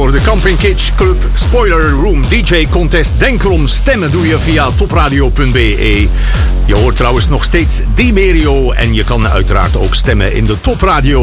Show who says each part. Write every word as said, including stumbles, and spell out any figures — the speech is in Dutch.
Speaker 1: voor de Camping Kitsch Club Spoiler Room D J Contest. Denk erom, stemmen doe je via topradio punt b e. Je hoort trouwens nog steeds Dimerio en je kan uiteraard ook stemmen in de Topradio